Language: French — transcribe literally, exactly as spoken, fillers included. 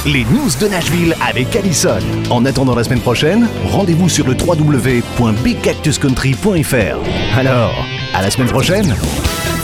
les news de Nashville avec Allison. En attendant la semaine prochaine, rendez-vous sur le w w w point big cactus country point f r. Alors, à la semaine prochaine!